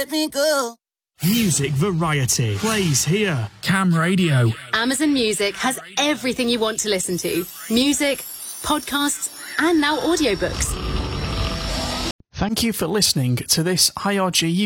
let me go. Music variety plays here. Cam Radio. Amazon Music has everything you want to listen to. Music, podcasts, and now audiobooks. Thank you for listening to this IRG